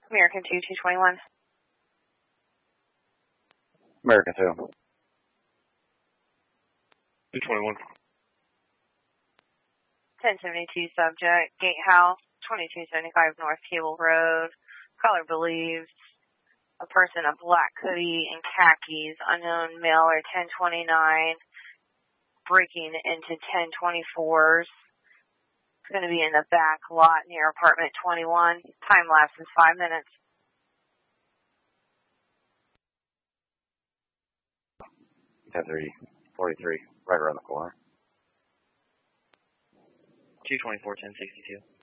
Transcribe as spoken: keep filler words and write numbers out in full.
American two, two twenty-one. American two. two twenty-one. ten seventy-two subject, Gatehouse, twenty-two seventy-five North Cable Road. Caller believes a person in black hoodie and khakis, unknown male or ten twenty-nine, breaking into ten twenty-fours. It's going to be in the back lot near apartment twenty-one. Time lapse is five minutes. ten thirty, forty-three, right around the corner. two twenty-four, ten sixty-two.